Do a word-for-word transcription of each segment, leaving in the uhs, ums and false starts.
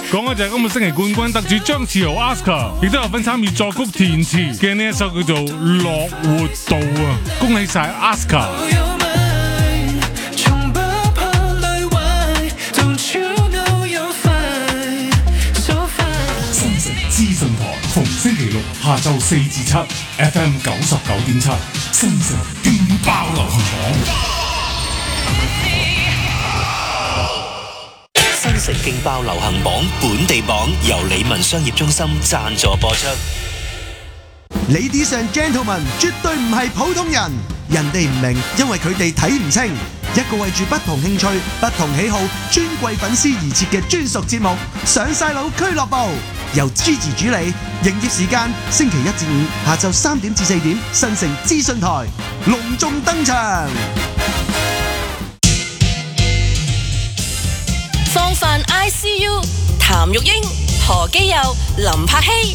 講嘅就係今個星期冠軍得主張志豪 Oscar， 亦都有份參與作曲填詞嘅呢一首叫做《樂活道》啊！恭喜晒 Oscar！新城資訊台逢星期六下晝四至七 ，F M 九十九點七，新城勁爆流行榜。 新城勁爆流行榜本地榜由理文商業中心贊助播出。 Ladies and gentlemen， 絕對唔係普通人，人哋唔明，因為佢哋睇唔清。一個為住不同興趣、不同喜好、尊貴粉絲而設嘅專屬節目《上晒腦俱樂部》，由 Gigi 主理，營業時間星期一至五下晝三點至四點，新城資訊台隆重登場。 放飯 I C U， 譚玉英、何基佑、林柏希。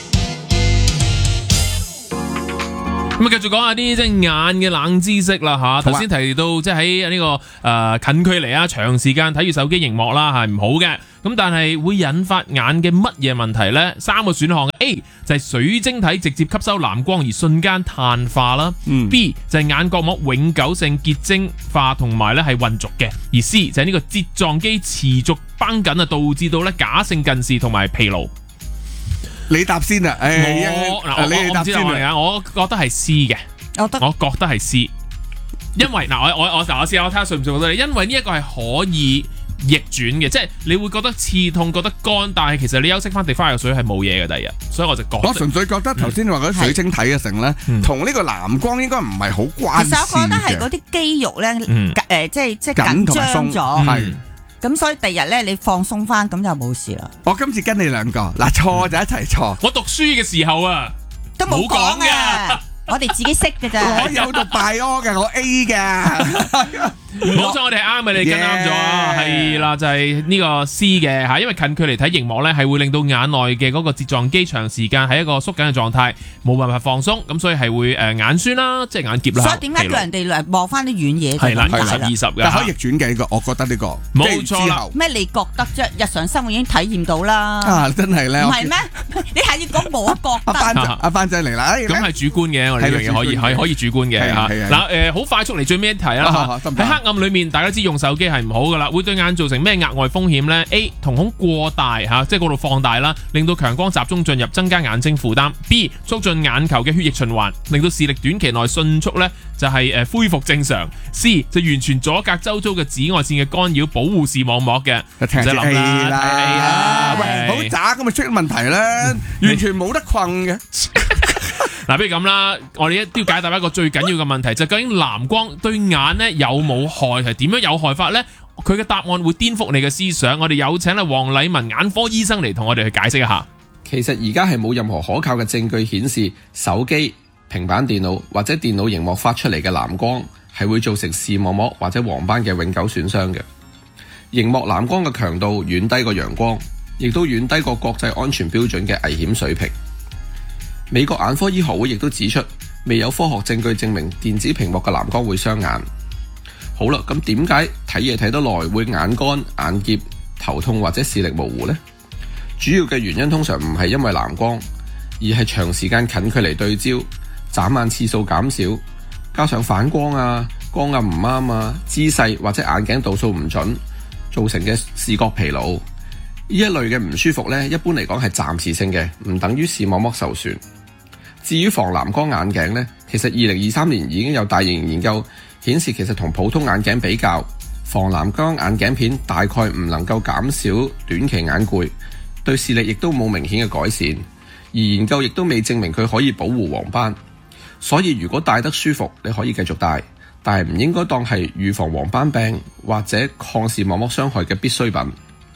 咁啊，繼續講下啲即係眼嘅冷知識啦嚇。頭先提到即係喺呢個誒、呃、近距離啊，長時間睇住手機熒幕啦係唔好嘅。咁但係會引發眼嘅乜嘢問題呢？三個選項 A 就係水晶體直接吸收藍光而瞬間碳化啦。嗯、B 就係眼角膜永久性結晶化同埋咧係混濁嘅。而 C 就係呢個睫狀肌持續繃緊啊，導致到咧假性近視同埋疲勞。 你答先啊！誒， 我嗱，你答先啊！我覺得係 C 嘅，我覺得係 C， 因為嗱，我我我嗱，我試下我睇下信唔信我得你，因為呢一個係可以逆轉嘅，即係你會覺得刺痛、覺得乾，但係其實你休息翻地花藥水係冇嘢嘅。第二日，所以我就覺得我純粹覺得頭先話嗰啲水晶體嘅成咧，同呢個藍光應該唔係好關事嘅。 其實我覺得係嗰啲肌肉咧，誒，即係即係緊張咗，係。咁所以第日咧，你放鬆翻，咁就冇事啦。 我今次跟你兩個，嗱錯就一齊錯。 我讀書嘅時候啊， 都冇講啊，我哋自己識嘅咋。 我有讀 bio 嘅，我 A 嘅。 冇錯，我哋係啱嘅，你跟啱咗啊，係啦，就係呢個 C 嘅嚇，因為近距離睇熒幕咧，係會令到眼內嘅嗰個睫狀肌長時間喺一個縮緊嘅狀態，冇辦法放鬆，咁所以係會誒眼酸啦，即係眼澀啦。 所以點解叫人哋嚟望翻啲遠嘢？ 係啦，二十二十嘅， 但可以逆轉嘅呢個，我覺得呢個冇錯啦。 咩？你覺得啫？日常生活已經體驗到啦。 啊，真係咧， 唔係咩？你係要講我覺得。 阿班仔，阿班仔嚟啦， 咁係主觀嘅，我哋呢樣嘢可以係可以主觀嘅嚇。嗱誒，好快速嚟最尾一題啦嚇，喺黑暗裡面，大家知用手機係唔好噶啦，會對眼造成咩額外風險呢？ A 瞳孔過大吓，即係嗰度放大啦，令到強光集中進入，增加眼睛負擔。B 促進眼球嘅血液循環，令到視力短期內迅速咧就係誒恢復正常。C 就完全阻隔周遭嘅紫外線嘅干擾，保護視網膜嘅。唔使諗啦， 喂，好渣咁咪出問題啦，完全冇得困嘅。 嗱，不如咁啦，我哋都要解答一個最緊要嘅問題，就係究竟藍光對眼咧有冇害，係點樣有害法呢？佢嘅答案會顛覆你嘅思想。我哋有請啦黃禮文眼科醫生嚟同我哋去解釋一下。 其實而家係冇任何可靠嘅證據顯示手機、平板電腦或者電腦熒幕發出嚟嘅藍光係會造成視網膜或者黃斑嘅永久損傷嘅。熒幕藍光嘅強度遠低過陽光，亦都遠低過國際安全標準嘅危險水平。美國眼科醫學會亦都指出，未有科學證據證明電子屏幕嘅藍光會傷眼。好啦，咁點解睇嘢睇得耐會眼乾、眼澀、頭痛或者視力模糊呢？主要嘅原因通常唔係因為藍光，而係長時間近距離對焦、眨眼次數減少，加上反光啊、光暗唔啱啊、姿勢或者眼鏡度數唔準，造成嘅視覺疲勞。呢一類嘅唔舒服呢，一般嚟講係暫時性嘅，唔等於視網膜受損。至於防藍光眼鏡呢，其實二零二三年已經有大型研究顯示，其實同普通眼鏡比較，防藍光眼鏡片大概唔能夠減少短期眼攰，對視力亦都冇明顯嘅改善。而研究亦都未證明佢可以保護黃斑。所以如果戴得舒服，你可以繼續戴，但係唔應該當係預防黃斑病或者抗視網膜傷害嘅必需品。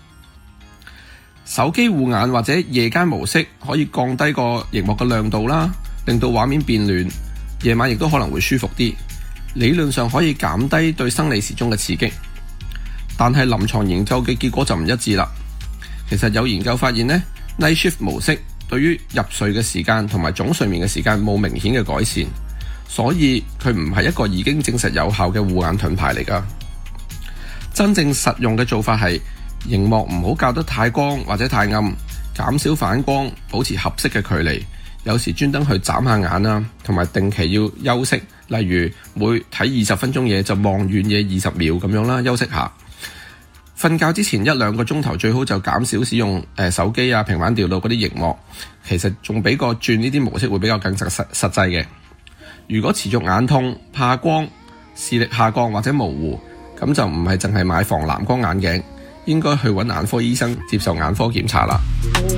手機護眼或者夜間模式可以降低個熒幕嘅亮度啦，令到畫面變暖，夜晚亦都可能會舒服啲。理論上可以減低對生理時鐘嘅刺激，但係臨床研究嘅結果就唔一致啦。其實有研究發現呢 Night Shift 模式對於入睡嘅時間同埋總睡眠嘅時間冇明顯嘅改善，所以佢唔係一個已經證實有效嘅護眼盾牌嚟㗎。真正實用嘅做法係熒幕唔好校得太光或者太暗，減少反光，保持合適嘅距離。有時專登去眨下眼啦，同埋定期要休息，例如每睇二十分鐘嘢就望遠嘢二十秒咁樣啦，休息下。瞓覺之前一兩個鐘頭最好就減少使用誒、呃、手機啊、平板電腦嗰啲熒幕，其實仲比個轉呢啲模式會比較更實實實際嘅。如果持續眼痛、怕光、視力下降或者模糊，咁就唔係淨係買防藍光眼鏡，應該去揾眼科醫生接受眼科檢查啦。